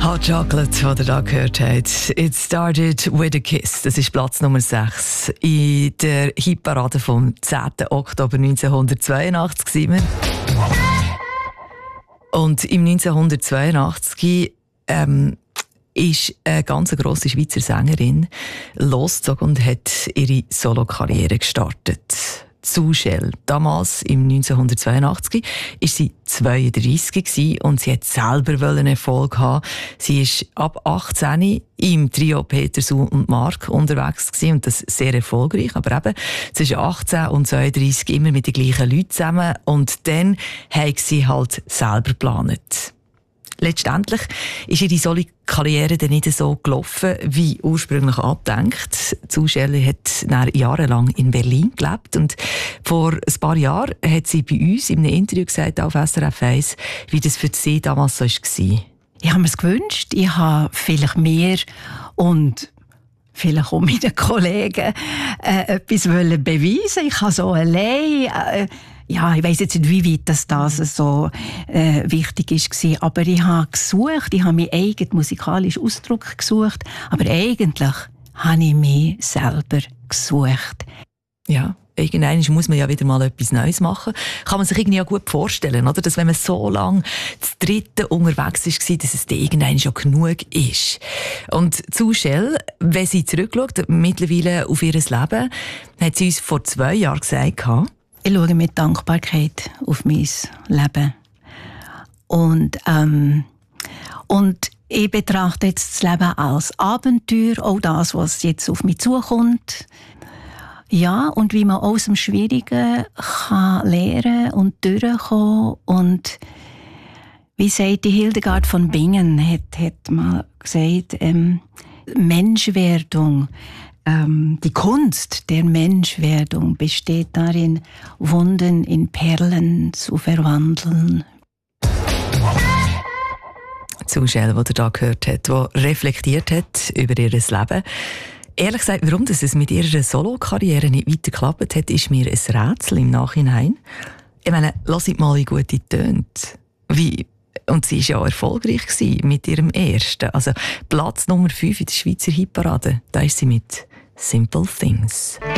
Hot Chocolate, was ihr da gehört habt. It started with a kiss. Das ist Platz Nummer 6 in der Hitparade vom 10. Oktober 1982 sind wir. Und im 1982 ist eine ganz grosse Schweizer Sängerin losgezogen und hat ihre Solokarriere gestartet. Zuschell. Damals, im 1982, war sie 32 und sie wollte selber einen Erfolg haben. Sie war ab 18 im Trio Peter, Sue und Mark unterwegs und das sehr erfolgreich. Aber eben zwischen 18 und 32 immer mit den gleichen Leuten zusammen und dann hat sie halt selber geplant. Letztendlich ist ihre Solo-Karriere dann nicht so gelaufen, wie ursprünglich angedenkt. Zuschelle hat jahrelang in Berlin gelebt und vor ein paar Jahren hat sie bei uns in einem Interview gesagt auf SRF 1, wie das für sie damals so war. Ich habe mir es gewünscht. Ich habe vielleicht mehr und vielleicht auch meinen Kollegen etwas beweisen. Ich habe so allein... Ja, ich weiss jetzt nicht, wie weit das so wichtig war, aber ich habe gesucht, ich habe meinen eigenen musikalischen Ausdruck gesucht, aber eigentlich habe ich mich selber gesucht. Ja, irgendwann muss man ja wieder mal etwas Neues machen. Kann man sich irgendwie auch gut vorstellen, oder? Dass wenn man so lange das Dritte unterwegs war, dass es dann irgendwann schon genug ist. Und Zuschell, wenn sie zurückschaut, mittlerweile auf ihr Leben, hat sie uns vor 2 Jahren gesagt, ich schaue mit Dankbarkeit auf mein Leben. Und ich betrachte jetzt das Leben als Abenteuer, auch das, was jetzt auf mich zukommt. Ja, und wie man aus dem Schwierigen kann lernen und durchkommen. Und wie sagt die Hildegard von Bingen, hat mal gesagt, Menschwerdung, die Kunst der Menschwerdung besteht darin, Wunden in Perlen zu verwandeln. Zuschell, die ihr da gehört habt, die reflektiert hat über ihr Leben. Ehrlich gesagt, warum es mit ihrer Solo-Karriere nicht weiter geklappt hat, ist mir ein Rätsel im Nachhinein. Ich meine, hört mal, wie gut die tönt. Und sie war ja auch erfolgreich mit ihrem ersten. Also Platz Nummer 5 in der Schweizer Hitparade. Da ist sie mit Simple Things.